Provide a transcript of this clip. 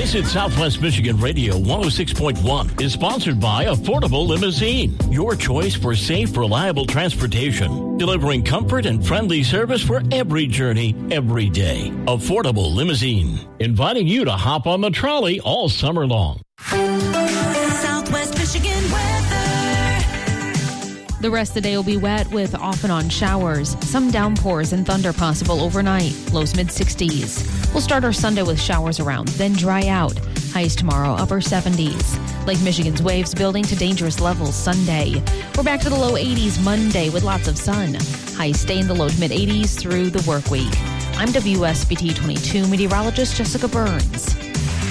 Visit Southwest Michigan Radio 106.1 is sponsored by Affordable Limousine, your choice for safe, reliable transportation, delivering comfort and friendly service for every journey, every day. Affordable Limousine, inviting you to hop on the trolley all summer long. Southwest Michigan weather. The rest of the day will be wet with off and on showers. Some downpours and thunder possible overnight. Lows mid-60s. We'll start our Sunday with showers around, then dry out. Highs tomorrow, upper 70s. Lake Michigan's waves building to dangerous levels Sunday. We're back to the low 80s Monday with lots of sun. Highs stay in the low to mid-80s through the work week. I'm WSBT 22 meteorologist Jessica Burns.